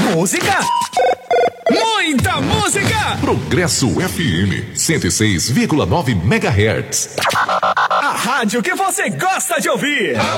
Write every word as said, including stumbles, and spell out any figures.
música, muita música. Progresso F M cento e seis vírgula nove megahertz. A rádio que você gosta de ouvir.